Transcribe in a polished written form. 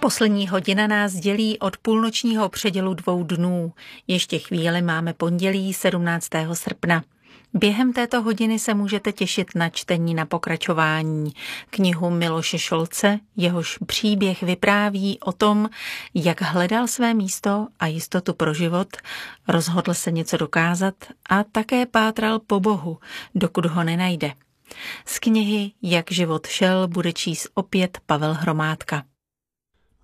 Poslední hodina nás dělí od půlnočního předělu 2 dnů. Ještě chvíli máme pondělí 17. srpna. Během této hodiny se můžete těšit na čtení na pokračování. Knihu Miloše Šolce, jehož příběh vypráví o tom, jak hledal své místo a jistotu pro život, rozhodl se něco dokázat a také pátral po Bohu, dokud ho nenajde. Z knihy Jak život šel bude číst opět Pavel Hromádka.